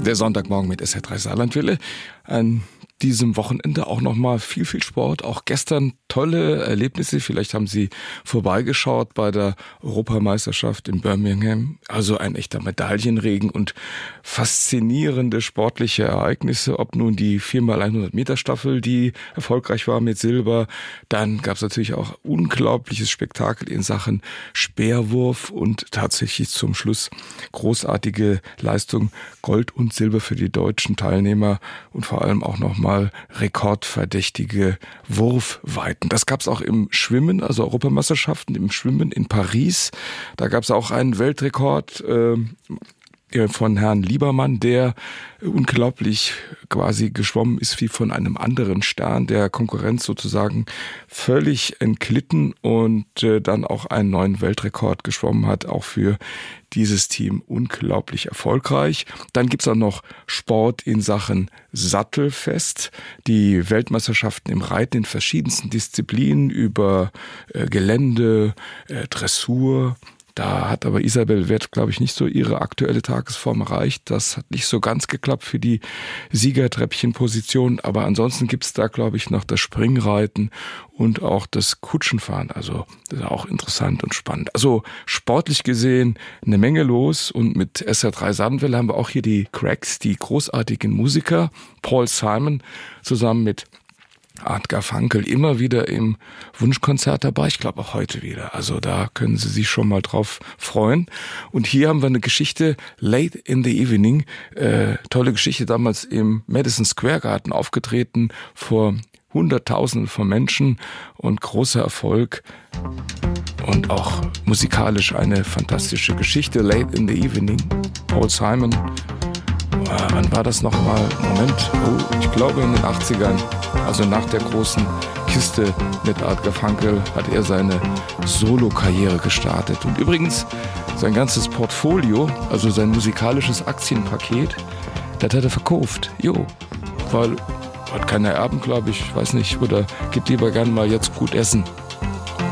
Der Sonntagmorgen mit SR3 Saarlandwelle. An diesem Wochenende auch nochmal viel Sport. Auch gestern tolle Erlebnisse. Vielleicht haben Sie vorbeigeschaut bei der Europameisterschaft in Birmingham. Also ein echter Medaillenregen und faszinierende sportliche Ereignisse. Ob nun die 4x100 Meter Staffel, die erfolgreich war mit Silber. Dann gab es natürlich auch unglaubliches Spektakel in Sachen Speerwurf und tatsächlich zum Schluss großartige Leistung. Gold und Silber für die deutschen Teilnehmer und vor allem auch nochmal rekordverdächtige Wurfweiten. Das gab es auch im Schwimmen, also Europameisterschaften im Schwimmen in Paris. Da gab es auch einen Weltrekord von Herrn Liebermann, der unglaublich quasi geschwommen ist wie von einem anderen Stern, der Konkurrenz sozusagen völlig entglitten und dann auch einen neuen Weltrekord geschwommen hat, auch für dieses Team unglaublich erfolgreich. Dann gibt's auch noch Sport in Sachen Sattelfest, die Weltmeisterschaften im Reiten in verschiedensten Disziplinen über Gelände, Dressur. Da hat aber Isabel Wett, glaube ich, nicht so ihre aktuelle Tagesform erreicht. Das hat nicht so ganz geklappt für die Siegertreppchenposition. Aber ansonsten gibt's da, glaube ich, noch das Springreiten und auch das Kutschenfahren. Also das ist auch interessant und spannend. Also sportlich gesehen eine Menge los. Und mit SR3 Saarlandwelle haben wir auch hier die Cracks, die großartigen Musiker. Paul Simon zusammen mit Art Garfunkel immer wieder im Wunschkonzert dabei. Ich glaube auch heute wieder. Also da können Sie sich schon mal drauf freuen. Und hier haben wir eine Geschichte, Late in the Evening. Tolle Geschichte, damals im Madison Square Garden aufgetreten vor Hunderttausenden von Menschen und großer Erfolg. Und auch musikalisch eine fantastische Geschichte. Late in the Evening, Paul Simon. Wann war das nochmal? Moment, ich glaube in den 80ern, also nach der großen Kiste mit Art Garfunkel, hat er seine Solo-Karriere gestartet. Und übrigens, sein ganzes Portfolio, also sein musikalisches Aktienpaket, das hat er verkauft. Weil hat keine Erben, glaube ich, weiß nicht, oder gibt lieber gern mal jetzt gut essen.